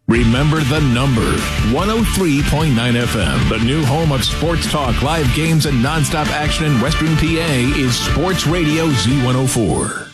Remember the number, 103.9 FM. The new home of sports talk, live games, and nonstop action in Western PA is Sports Radio Z104.